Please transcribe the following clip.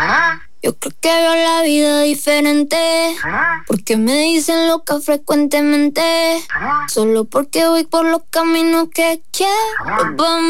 Yo creo que veo la vida diferente, porque me dicen loca frecuentemente, solo porque voy por los caminos que quiero.